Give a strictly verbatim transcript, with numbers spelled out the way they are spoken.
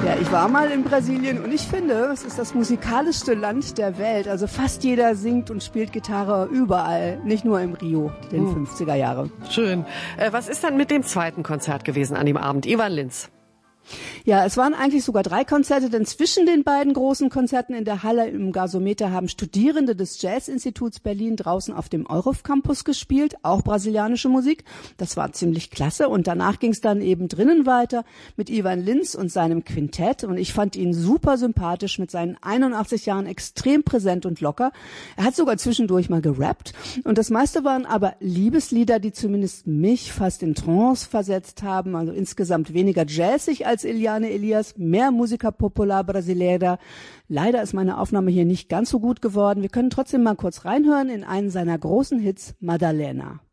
Ja, ich war mal in Brasilien und ich finde, es ist das musikalischste Land der Welt. Also fast jeder singt und spielt Gitarre überall, nicht nur im Rio, den hm. fünfziger Jahre. Schön. Äh, was ist dann mit dem zweiten Konzert gewesen an dem Abend? Ivan Lins. Ja, es waren eigentlich sogar drei Konzerte, denn zwischen den beiden großen Konzerten in der Halle im Gasometer haben Studierende des Jazz-Instituts Berlin draußen auf dem Eurof Campus gespielt, auch brasilianische Musik. Das war ziemlich klasse und danach ging es dann eben drinnen weiter mit Ivan Lins und seinem Quintett und ich fand ihn super sympathisch, mit seinen einundachtzig Jahren extrem präsent und locker. Er hat sogar zwischendurch mal gerappt und das meiste waren aber Liebeslieder, die zumindest mich fast in Trance versetzt haben, also insgesamt weniger jazzig als Eliane Elias, mehr Música Popular Brasileira. Leider ist meine Aufnahme hier nicht ganz so gut geworden. Wir können trotzdem mal kurz reinhören in einen seiner großen Hits, Madalena.